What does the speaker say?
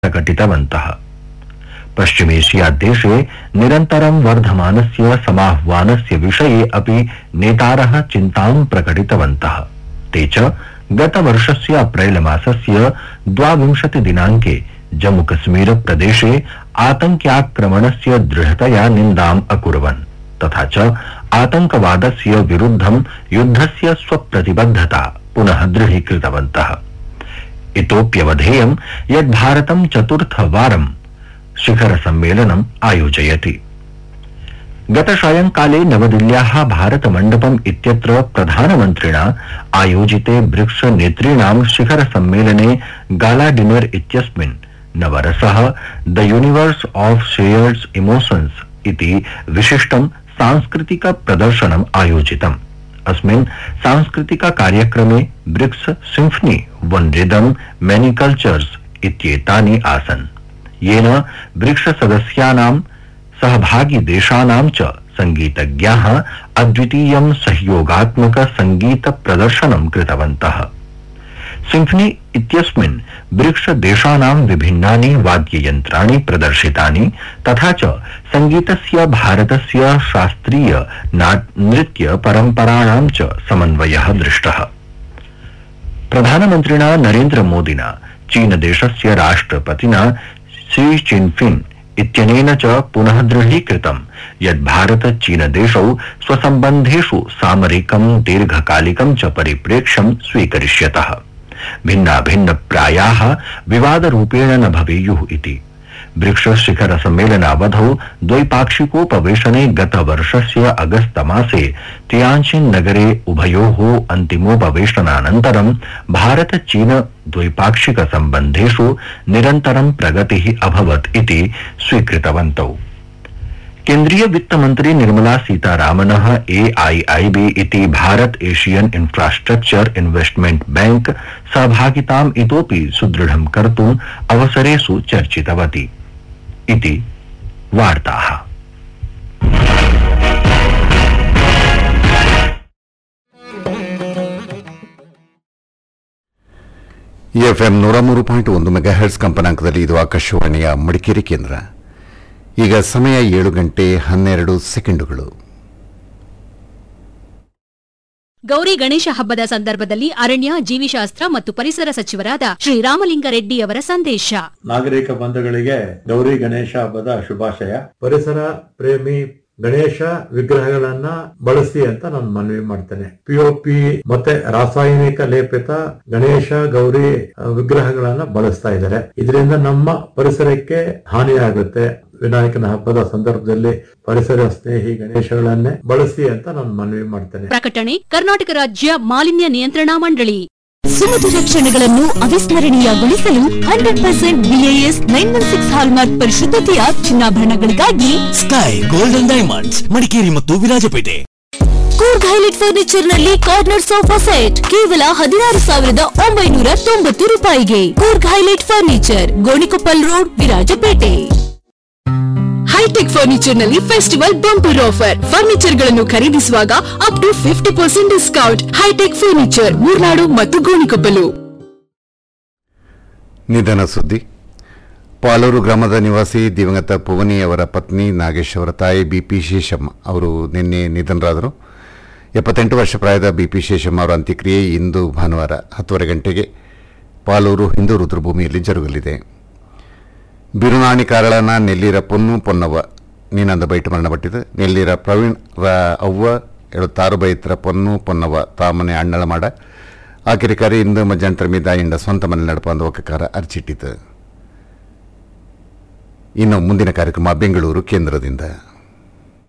प्रकटितवन्तः। पश्चिमेशिया देशे निरन्तरं वर्धमानस्य समाह्वानस्य विषये अपि नेतारः चिन्तां प्रकटितवन्तः। ते च गतवर्षस्य अप्रैल मासस्य 22 दिनाङ्के जम्मूकश्मीर प्रदेशे आतङ्क्याक्रमणस्य दृढतया निन्दाम् अकुर्वन् तथा च आतङ्कवादस्य विरुद्धं युद्धस्य स्वप्रतिबद्धता पुनः दृढीकृतवन्तः। इतोप्यवधेयं यत् भारतं चतुर्थवारं शिखर सम्मेलनम् आयोजयति। गतसायंकाले नवदिल्ल्याः भारत मण्डपम् इत्यत्र प्रधानमन्त्रिणा आयोजिते ब्रिक्स नेतॄणां शिखर सम्मेलने गाला डिनर इत्यस्मिन् नवरसः the universe of shared emotions इति विशिष्टं सांस्कृतिक प्रदर्शनम् आयोजितम्। अस्मिन् सांस्कृतिक कार्यक्रमे BRICS symphony one rhythm many cultures इत्येतानि आसन्, येन ब्रिक्स सदस्यानां सहभागी देशानां च संगीतज्ञाः अद्वितीयं सहयोगात्मक संगीत प्रदर्शनं कृतवन्तः। सिम्फनी इत्यस्मिन् ब्रिक्स देशानां विभिन्नानि वाद्ययन्त्राणि प्रदर्शितानि तथा च संगीतस्य भारतस्य शास्त्रीय नृत्य परम्पराणां च समन्वयः दृष्टः। प्रधानमन्त्रिणा नरेन्द्र मोदिना चीन देशस्य राष्ट्रपतिना शी चिनफिंग इत्यनेन च पुनः दृढीकृतं यत् भारत चीन देशौ स्वसम्बन्धेषु सामरिकं दीर्घकालिकं च परिप्रेक्ष्यं स्वीकरिष्यतः। भिन्ना भिन्न प्रायाः विवादरूपेण न भवेयुः इति। ब्रिक्स शिखर सम्मेलनावधौ द्वैपाक्षिकोपवेशने गतवर्षस्य अगस्त मासे तियानजिन नगरे उभयोः अन्तिमोपवेशनानन्तरं भारत चीन द्वैपाक्षिक सम्बन्धेषु निरन्तरं प्रगतिः अभवत् इति स्वीकृतवन्तौ। केन्द्रीय वित्तमन्त्री निर्मला सीतारामनः AIIB इति Bharat Asian infrastructure investment bank सहभागिताम् इतोपि सुदृढं कर्तुम् अवसरेषु चर्चितवती इति वार्ताः। FM 103.1 ಮೆಗಾಹೆರ್ಟ್ಸ್ ಕಂಪನಾಂಕದಲ್ಲಿ ಇದು ಆಕಾಶವಾಣಿಯ ಮಡಿಕೇರಿ ಕೇಂದ್ರ. ಈಗ ಸಮಯ 7:12 ಗೌರಿ ಗಣೇಶ ಹಬ್ಬದ ಸಂದರ್ಭದಲ್ಲಿ ಅರಣ್ಯ ಜೀವಿಶಾಸ್ತ್ರ ಮತ್ತು ಪರಿಸರ ಸಚಿವರಾದ ಶ್ರೀ ರಾಮಲಿಂಗಾರೆಡ್ಡಿ ಅವರ ಸಂದೇಶ. ನಾಗರಿಕ ಬಂಧುಗಳಿಗೆ ಗೌರಿ ಗಣೇಶ ಹಬ್ಬದ ಶುಭಾಶಯ. ಪರಿಸರ ಪ್ರೇಮಿ ಗಣೇಶ ವಿಗ್ರಹಗಳನ್ನ ಬಳಸಿ ಅಂತ ನಾನು ಮನವಿ ಮಾಡ್ತೇನೆ. POP ಮತ್ತೆ ರಾಸಾಯನಿಕ ಲೇಪಿತ ಗಣೇಶ ಗೌರಿ ವಿಗ್ರಹಗಳನ್ನ ಬಳಸ್ತಾ ಇದ್ದಾರೆ. ಇದರಿಂದ ನಮ್ಮ ಪರಿಸರಕ್ಕೆ ಹಾನಿಯಾಗುತ್ತೆ. ವಿನಾಯಕನ ಹಬ್ಬದ ಸಂದರ್ಭದಲ್ಲಿ ಪರಿಸರ ಸ್ನೇಹಿ ಗಣೇಶಗಳನ್ನೇ ಬಳಸಿ ಅಂತ ನಾನು ಮನವಿ ಮಾಡ್ತೇನೆ. ಪ್ರಕಟಣೆ ಕರ್ನಾಟಕ ರಾಜ್ಯ ಮಾಲಿನ್ಯ ನಿಯಂತ್ರಣಾ ಮಂಡಳಿ. ಸುಮಧುರ ಕ್ಷಣಗಳನ್ನು ಅವಿಸ್ಮರಣೀಯಗೊಳಿಸಲು 100% BIS 916 hallmark ಪರಿಶುದ್ಧತೆಯ ಚಿನ್ನಾಭರಣಗಳಿಗಾಗಿ sky golden diamonds Madikeri ಮತ್ತು ವಿರಾಜಪೇಟೆ. ಕೂರ್ಗ್ ಹೈಲೈಟ್ ಫರ್ನಿಚರ್ ನಲ್ಲಿ ಕಾರ್ನರ್ ಸೋಫಾ ಸೆಟ್ ಕೇವಲ 16,990 ರೂಪಾಯಿಗೆ. Coorg highlight furniture, Gonikoppal road, Virajpet. High tech furniture ನಲ್ಲಿ ಫೆಸ್ಟಿವಲ್ ಬಂಪರ್ ಆಫರ್. ಫರ್ನಿಚರ್ ಗಳನ್ನು ಖರೀದಿಸುವಾಗ up to 50% discount. High tech furniture, Murnad ಮತ್ತು ಗೋಣಿಕೊಪ್ಪಲು. ನಿಧನ ಸುದ್ದಿ. ಪಾಲೂರು ಗ್ರಾಮದ ನಿವಾಸಿ ದಿವಂಗತ ಪುವನಿ ಅವರ ಪತ್ನಿ ನಾಗೇಶ್ ಅವರ ತಾಯಿ BP ಶೇಷಮ್ಮ ಅವರು ನಿನ್ನೆ ನಿಧನರಾದರು. 78 ವರ್ಷ ಪ್ರಾಯದ BP ಶೇಷಮ್ಮ ಅವರ ಅಂತ್ಯಕ್ರಿಯೆ ಇಂದು ಭಾನುವಾರ 10:30 ಗಂಟೆಗೆ ಪಾಲೂರು ಹಿಂದೂ ರುದ್ರಭೂಮಿಯಲ್ಲಿ ಜರುಗಲಿದೆ. ಬಿರುನಾಣಿ ಕಾರಳನ ನೆಲ್ಲೀರ ಪೊನ್ನವ್ವ ನೀನಂದ ಬೈಟ್ ಮರಣಪಟ್ಟಿದ್ದು. ನೆಲ್ಲೀರ ಪ್ರವೀಣ್ ಅವ್ವ 76 ಬೈತ್ರ ಪೊನ್ನವ್ವ ತಾಮನೆ ಅಣ್ಣಳ ಮಾಡ ಆಕಿರಿಕಾರಿ ಇಂದು ಮಧ್ಯಾಹ್ನ ಮೀದ ಇಂಡ ಸ್ವಂತ ಮನೆ ನಡಪಂದ ಒಕ್ಕಕಾರ ಅರ್ಚಿಟ್ಟಿತು. ಇನ್ನು ಮುಂದಿನ ಕಾರ್ಯಕ್ರಮ ಬೆಂಗಳೂರು ಕೇಂದ್ರದಿಂದ.